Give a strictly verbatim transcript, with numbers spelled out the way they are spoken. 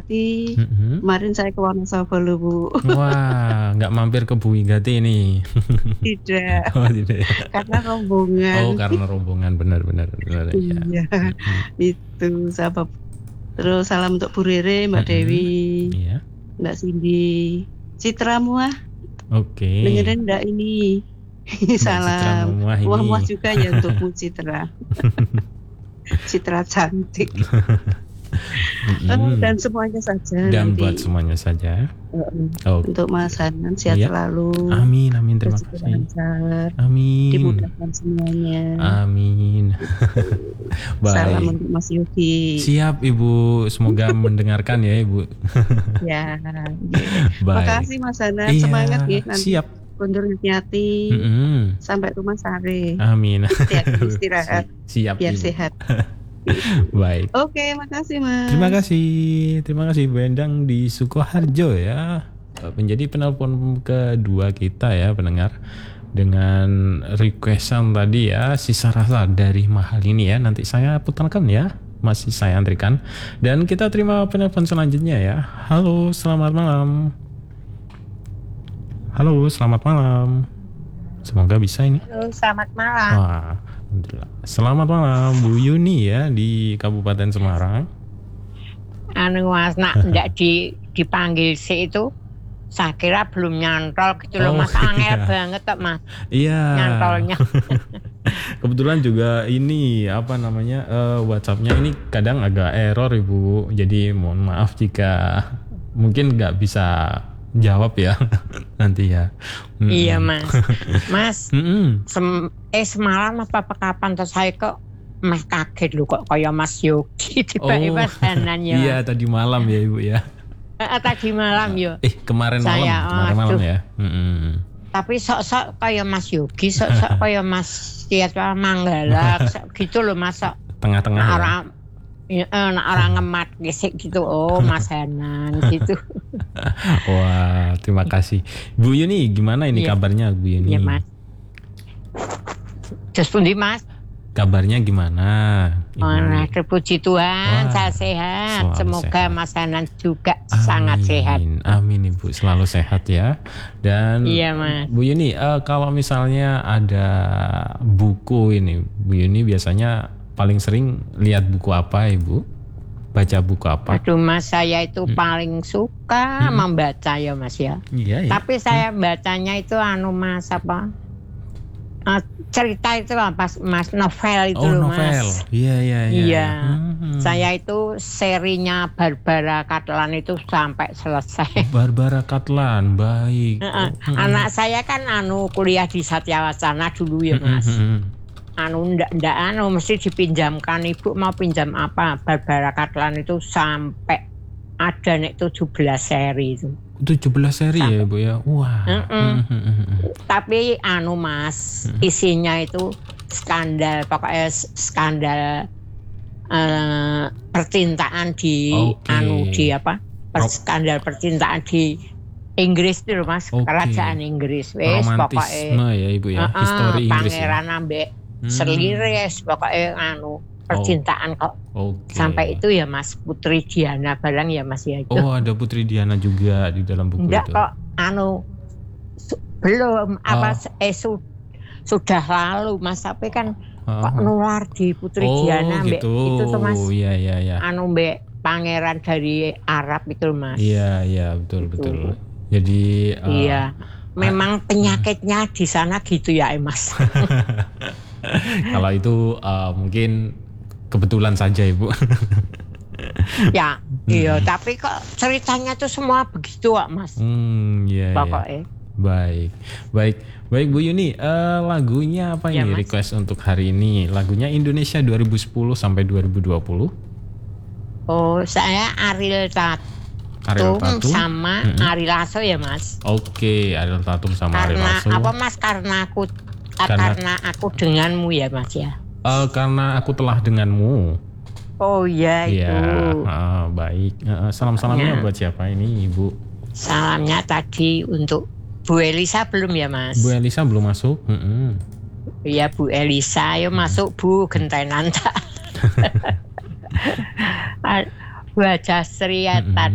Wigati. Mm-hmm. Kemarin saya ke Wonosobo loh, Bu. Wah, nggak mampir ke Bu Wigati nih. Tidak. Oh, tidak ya. Karena rombongan. Oh, karena rombongan, benar-benar. Benar, ya. Iya, Mm-hmm. itu sahabat. Terus salam untuk Bu Rere, Mbak Mm-hmm. Dewi, Iya. Mbak Cindy, Citra Muah. Oke. Dengerin enggak ini? Salam. Muah ini. Muah-muah juga ya untuk Bu Citra. Citra cantik. Mm-hmm. Dan semuanya saja. Dan nanti. buat semuanya saja. Oh. Untuk Mas Hanan sehat iya. selalu. Amin, amin, terima kasih. Lancar. Amin. Dimudahkan semuanya. Amin. Baik. Salam untuk Mas Yogi. Siap Ibu, semoga mendengarkan ya Ibu. Ya. Terima kasih Mas Hanan, iya, semangat ya nanti. Siap. Kundur hati mm-hmm. sampai rumah sare. Amin. Istirahat. Siap. Biar Ibu. sehat. Baik. Oke, makasih Mas. Terima kasih, terima kasih Bu Endang di Sukoharjo ya. Menjadi penelpon kedua kita ya pendengar dengan requestan tadi ya Sisa Rasa dari Mahal ini ya. Nanti saya putarkan ya, masih saya antrikan. Dan kita terima penelpon selanjutnya ya. Halo, selamat malam. Halo, selamat malam. Semoga bisa ini. Halo, selamat malam. Wah, alhamdulillah. Selamat malam Bu Yuni ya di Kabupaten Semarang. Anu Mas, nak enggak di dipanggil sih itu. Saya kira belum nyantol gitu loh, oh, Mas. Angel iya. banget kok, Mas. Iya. Nyantolnya. Kebetulan juga ini apa namanya uh, WhatsApp-nya ini kadang agak error Ibu. Jadi mohon maaf jika mungkin nggak bisa jawab ya nanti ya. Mm-mm. Iya Mas. Mas, sem- eh semalam apa apa kapan terus saya kok Mas kaget loh kok kayak Mas Yogi tiba-tiba oh, Hanan ya. Iya tadi malam ya Ibu ya. Eh, tadi malam yo. Eh kemarin saya, malam, kemarin oh, malam ya. Mm-mm. Tapi sok-sok kayak Mas Yogi, sok-sok kayak Mas Tiatwa Manggala, gitu loh Mas. Sok. Tengah-tengah nah, ya. Orang ya, nah, orang ngemat gesek gitu. Oh Mas Hanan gitu. Wah terima kasih Bu Yuni. Gimana ini ya. kabarnya Bu Yuni? Iya Mas. Terus pundi Mas? Kabarnya gimana? Ibu? Oh, nah, terpuji Tuhan, saya sehat. Semoga sehat. Mas Hanan juga Amin. sangat sehat. Amin Ibu, selalu sehat ya. Dan iya, Mas. Bu Yuni, uh, kalau misalnya ada buku ini, Bu Yuni biasanya paling sering lihat buku apa Ibu? Baca buku apa? Aduh Mas, saya itu hmm. paling suka hmm. membaca ya Mas ya. Iya, iya. Tapi saya hmm. bacanya itu anu Mas apa? Uh, cerita itu lah pas Mas novel itu oh, loh novel. Mas. Iya iya iya. Iya. Hmm. Saya itu serinya Barbara Catalan itu sampai selesai. Barbara Catalan, baik. Uh-uh. Hmm. Anak saya kan anu kuliah di Satya Wacana dulu ya Mas. Hmm. Anu ndak ndak anu mesti dipinjamkan ibu mau pinjam apa Barbara Catalan itu sampai ada nek tujuh belas seri itu. tujuh belas seri sampai. Ya Bu ya. Wah. Mm-mm. Tapi anu Mas, isinya itu skandal pokoknya skandal uh, percintaan di okay. anu di apa? Per, skandal percintaan di Inggris itu Mas, okay. kerajaan Inggris wis pokoknya ya Ibu ya, uh-uh, histori Inggris. Pangeran ya. Ambek hmm. Seliris pokoknya anu percintaan oh. kok okay. sampai itu ya Mas Putri Diana barang ya Mas ya itu. Oh ada Putri Diana juga di dalam buku enggak, itu. Enggak kok anu su- belum oh. apa eh su- sudah lalu Mas tapi kan uh-huh. kok nular di Putri oh, Diana mbek gitu. itu tuh Mas. Oh iya iya iya. Anu mbek pangeran dari Arab itu Mas. Iya iya betul gitu. betul. Jadi uh, iya memang penyakitnya di sana gitu ya Mas. Kalau itu uh, mungkin kebetulan saja Ibu. Ya, hmm. iya. Tapi kok ceritanya tuh semua begitu, Wak, Mas. Hmm, iya. Pokoknya. Iya. Baik, baik, baik Bu Yuni. Uh, lagunya apa ya, ini? Mas? Request untuk hari ini. Lagunya Indonesia dua ribu sepuluh sampai dua ribu dua puluh. Oh, saya Ariel Tatum. Ariel Tatum sama mm-hmm. Ari Lasso ya Mas. Oke, Ariel Tatum sama Ari Lasso. Karena apa Mas? Karena aku karena, karena aku denganmu ya Mas ya. Uh, karena aku telah denganmu. Oh iya itu. Ya, uh, baik. Uh, salam-salamnya ya. Buat siapa ini Ibu? Salamnya tadi untuk Bu Elisa belum ya Mas? Bu Elisa belum masuk. Iya Bu Elisa, ayo hmm. masuk Bu gentenan tak. Bu Jasri ya